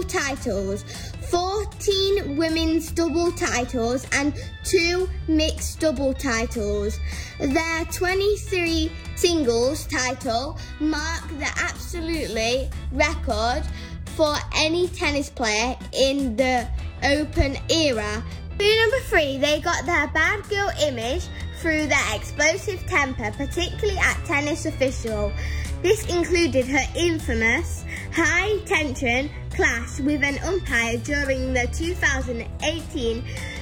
titles, 14 women's double titles and 2 mixed double titles. Their 23 singles title mark the absolutely record for any tennis player in the Open era. Number 3, they got their bad girl image through their explosive temper, particularly at Tennis Official. This included her infamous high-tension clash with an umpire during the 2018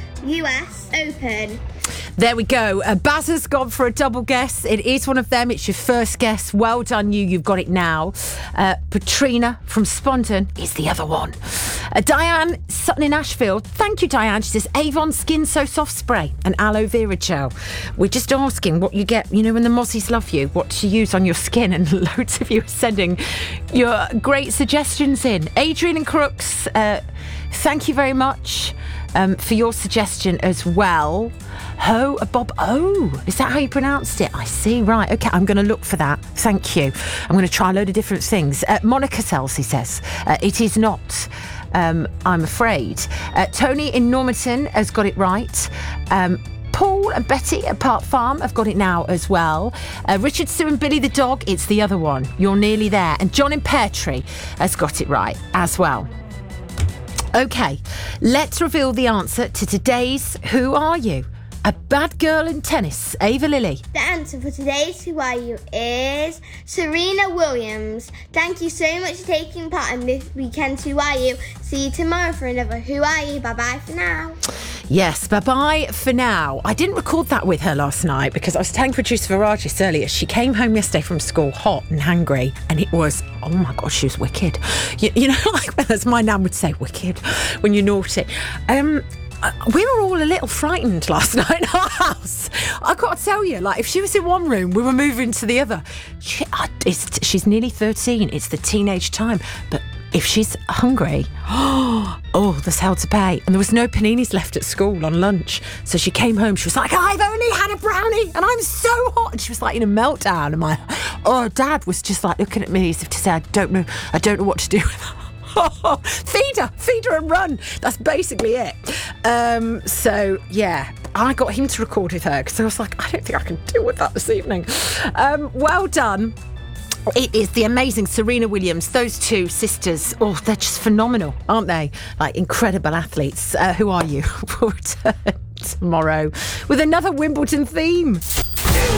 US Open. There we go. Baz has gone for a double guess. It is one of them. It's your first guess. Well done, you. You've got it now. Patrina from Spondon is the other one. Diane Sutton in Ashfield. Thank you, Diane. She says Avon Skin So Soft Spray and aloe vera gel. We're just asking what you get, when the mozzies love you, what to use on your skin. And loads of you are sending your great suggestions in. Adrian and Crooks, thank you very much for your suggestion as well. Bob O, is that how you pronounced it? I see, right, okay, I'm going to look for that, thank you. I'm going to try a load of different things. Monica Sells, he says, it is not, I'm afraid. Tony in Normanton has got it right. Paul and Betty at Park Farm have got it now as well. Richard, Sue and Billy the dog, it's the other one. You're nearly there. And John in Pear Tree has got it right as well. Okay, let's reveal the answer to today's Who Are You? A bad girl in tennis, Ava Lilly. The answer for today's Who Are You is Serena Williams. Thank you so much for taking part in this weekend's Who Are You. See you tomorrow for another Who Are You. Bye-bye for now. Yes, bye-bye for now. I didn't record that with her last night because I was telling producer Virajis earlier. She came home yesterday from school hot and hangry, and it was, oh my God, she was wicked. You know, like as my nan would say, wicked, when you're naughty. We were all a little frightened last night in our house. I've got to tell you, like, if she was in one room, we were moving to the other. She's nearly 13. It's the teenage time. But if she's hungry, oh, there's hell to pay. And there was no paninis left at school on lunch. So she came home. She was like, I've only had a brownie and I'm so hot. And she was like in a meltdown. And Dad was just like looking at me as if to say, I don't know what to do with her. Feed her and run. That's basically it. So yeah, I got him to record with her because I was like, I don't think I can deal with that this evening. Well done. It is the amazing Serena Williams. Those two sisters, they're just phenomenal, aren't they? Like incredible athletes. Who are you? We'll return tomorrow with another Wimbledon theme.